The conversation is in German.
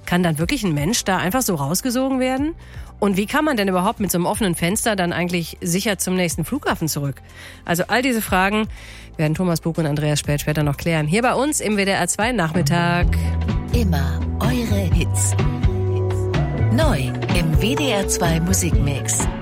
Kann dann wirklich ein Mensch da einfach so rausgesogen werden? Und wie kann man denn überhaupt mit so einem offenen Fenster dann eigentlich sicher zum nächsten Flughafen zurück? Also all diese Fragen werden Thomas Bug und Andreas Späth später noch klären. Hier bei uns im WDR 2 Nachmittag. Immer eure Hits. Neu im WDR 2 Musikmix.